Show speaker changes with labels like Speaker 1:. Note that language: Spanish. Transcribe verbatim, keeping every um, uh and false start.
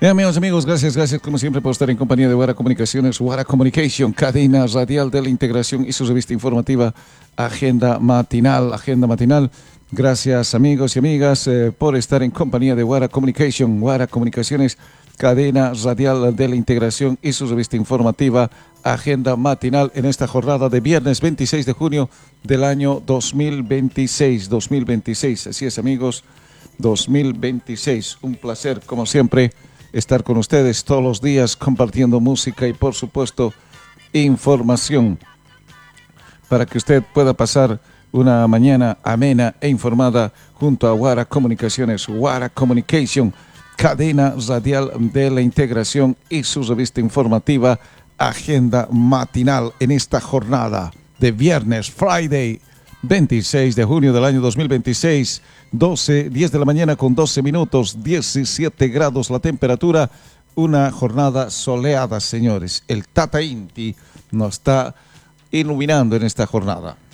Speaker 1: Bien, amigos, amigos, gracias, gracias como siempre por estar en compañía de Guara Comunicaciones, Guara Communication, cadena radial de la integración y su revista informativa Agenda Matinal, Agenda Matinal. Gracias, amigos y amigas, eh, por estar en compañía de Guara Communication, Guara Comunicaciones, cadena radial de la integración y su revista informativa Agenda Matinal en esta jornada de viernes veintiséis de junio del año dos mil veintiséis. dos mil veintiséis, así es, amigos, dos mil veintiséis. Un placer, como siempre, estar con ustedes todos los días compartiendo música y, por supuesto, información para que usted pueda pasar una mañana amena e informada junto a Guara Comunicaciones, Guara Communication, cadena radial de la integración y su revista informativa Agenda Matinal en esta jornada de viernes, Friday, veintiséis de junio del año dos mil veintiséis, doce, diez de la mañana con doce minutos, diecisiete grados la temperatura, una jornada soleada, señores. El Tata Inti nos está iluminando en esta jornada.